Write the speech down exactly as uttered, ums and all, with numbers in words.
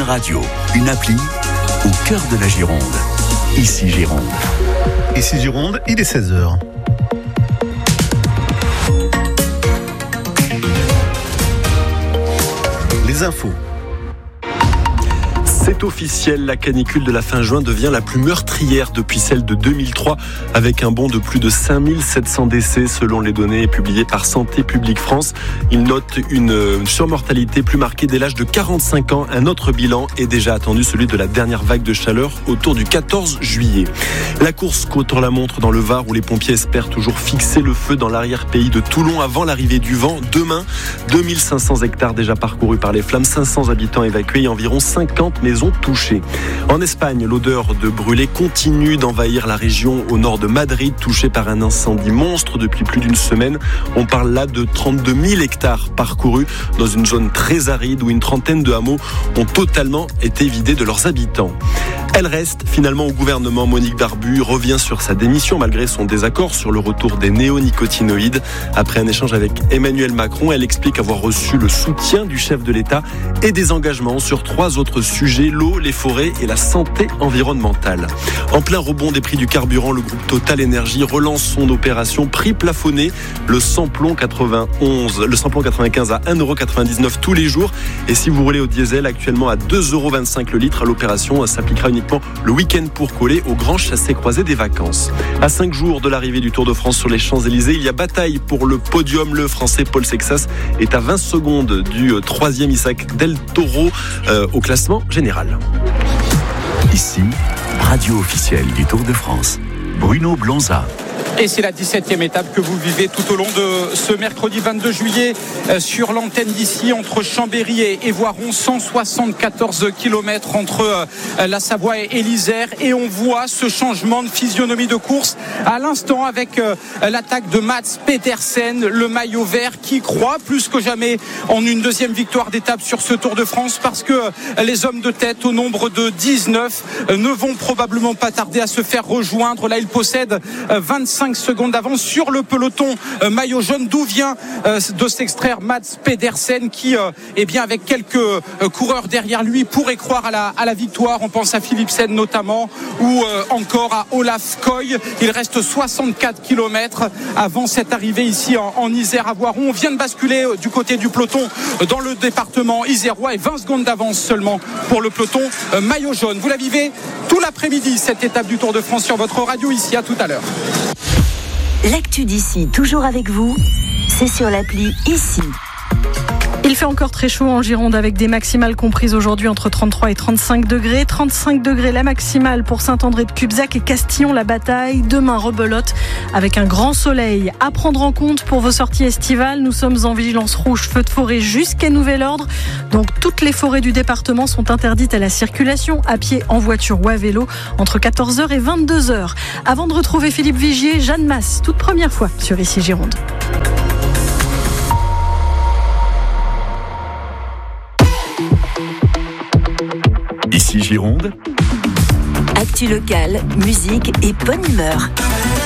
radio, une appli au cœur de la Gironde. Ici Gironde. Ici Gironde, il est seize heures. Les infos. C'est officiel, la canicule de la fin juin devient la plus meurtrière depuis celle de deux mille trois, avec un bond de plus de cinq mille sept cents décès selon les données publiées par Santé publique France. Il note une surmortalité plus marquée dès l'âge de quarante-cinq ans. Un autre bilan est déjà attendu, celui de la dernière vague de chaleur autour du quatorze juillet. La course contre la montre dans le Var, où les pompiers espèrent toujours fixer le feu dans l'arrière-pays de Toulon avant l'arrivée du vent. Demain, deux mille cinq cents hectares déjà parcourus par les flammes, cinq cents habitants évacués et environ cinquante maisons touchées. En Espagne, l'odeur de brûlé continue d'envahir la région au nord de Madrid, touchée par un incendie monstre depuis plus d'une semaine. On parle là de trente-deux mille hectares parcourus dans une zone très aride où une trentaine de hameaux ont totalement été vidés de leurs habitants. Elle reste finalement au gouvernement. Monique Barbu revient sur sa démission malgré son désaccord sur le retour des néonicotinoïdes. Après un échange avec Emmanuel Macron, elle explique avoir reçu le soutien du chef de l'État et des engagements sur trois autres sujets: l'eau, les forêts et la santé environnementale. En plein rebond des prix du carburant, le groupe Total Énergie relance son opération prix plafonné. Le samplon quatre-vingt-onze, le samplon quatre-vingt-quinze à un euro quatre-vingt-dix-neuf tous les jours. Et si vous roulez au diesel, actuellement à deux euros vingt-cinq le litre, l'opération s'appliquera uniquement le week-end pour coller au grand chassé-croisé des vacances. À cinq jours de l'arrivée du Tour de France sur les Champs-Élysées, il y a bataille pour le podium. Le Français Paul Sexas est à vingt secondes du troisième Isaac Del Toro euh, au classement général. Ici, radio officielle du Tour de France. Bruno Blonza. Et c'est la dix-septième étape que vous vivez tout au long de ce mercredi vingt-deux juillet sur l'antenne d'ici entre Chambéry et Voiron. cent soixante-quatorze kilomètres entre la Savoie et l'Isère. Et on voit ce changement de physionomie de course à l'instant avec l'attaque de Mats Pedersen, le maillot vert, qui croit plus que jamais en une deuxième victoire d'étape sur ce Tour de France, parce que les hommes de tête, au nombre de dix-neuf, ne vont probablement pas tarder à se faire rejoindre. Là, ils possèdent vingt-cinq secondes d'avance sur le peloton euh, maillot jaune, d'où vient euh, de s'extraire Mats Pedersen, qui euh, eh bien avec quelques euh, coureurs derrière lui pourrait croire à la, à la victoire. On pense à Philipsen notamment, ou euh, encore à Olaf Koy. Il reste soixante-quatre kilomètres avant cette arrivée ici en, en Isère à Voiron. On vient de basculer euh, du côté du peloton euh, dans le département isérois, et vingt secondes d'avance seulement pour le peloton euh, maillot jaune. Vous la vivez tout l'après-midi, cette étape du Tour de France, sur votre radio ici. À tout à l'heure. L'actu d'ici, toujours avec vous, c'est sur l'appli Ici. Il fait encore très chaud en Gironde, avec des maximales comprises aujourd'hui entre trente-trois et trente-cinq degrés. trente-cinq degrés la maximale pour Saint-André-de-Cubzac et Castillon-la-Bataille. Demain, rebelote avec un grand soleil. À prendre en compte pour vos sorties estivales, nous sommes en vigilance rouge, feu de forêt jusqu'à nouvel ordre. Donc toutes les forêts du département sont interdites à la circulation, à pied, en voiture ou à vélo, entre quatorze heures et vingt-deux heures. Avant de retrouver Philippe Vigier, Jeanne Masse, toute première fois sur Ici Gironde. Ici Gironde. Actu locale, musique et bonne humeur.